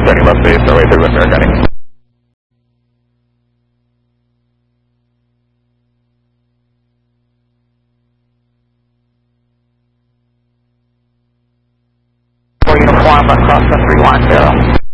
turning left base, our way through Windberg, running. For uniform, cross country 10.